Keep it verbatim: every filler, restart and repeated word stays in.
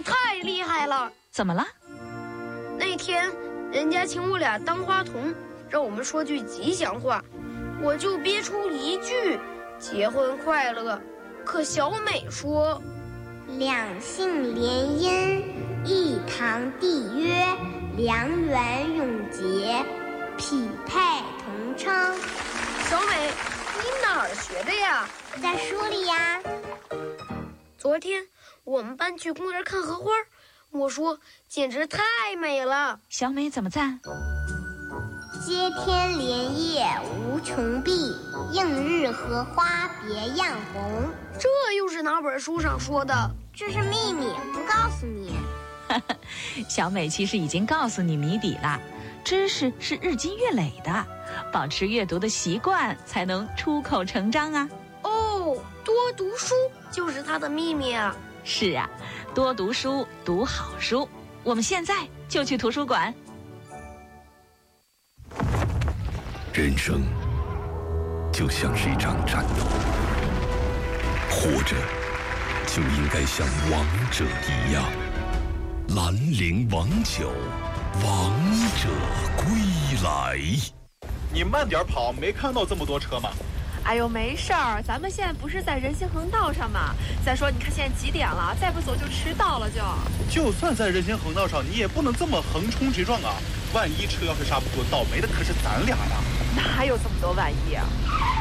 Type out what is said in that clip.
美太厉害了！ 怎么了？ 那天人家请我俩当花童，让我们说句吉祥话，我就憋出一句“结婚快乐”。可小美说：“ 两姓联姻，一堂缔约，良缘永结，匹配同称。” 小美，你哪儿学的呀？ 在书里呀。 昨天我们班去公园看荷花，我说简直太美了。 小美怎么赞？ 接天莲叶无穷碧，映日荷花别样红。 这又是哪本书上说的？ 这是秘密，不告诉你。 小美其实已经告诉你谜底了，知识是日积月累的，保持阅读的习惯才能出口成章啊。 哦，多读书就是它的秘密啊。 是啊，多读书，读好书。我们现在就去图书馆。 人生就像是一场战斗，活着就应该像王者一样。兰陵王酒，王者归来。 你慢点跑，没看到这么多车吗？ 哎呦，没事儿，咱们现在不是在人行横道上吗？再说，你看现在几点了？再不走就迟到了就。 就算在人行横道上，你也不能这么横冲直撞啊！万一车要是刹不住，倒霉的可是咱俩呀！ 哪有这么多万一啊？